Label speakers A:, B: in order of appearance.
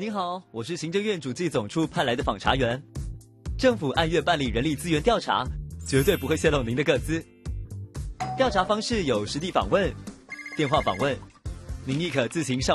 A: 您好，我是行政院主计总处派来的访查员。政府按月办理人力资源调查，绝对不会泄露您的个资。调查方式有实地访问、电话访问，您亦可自行上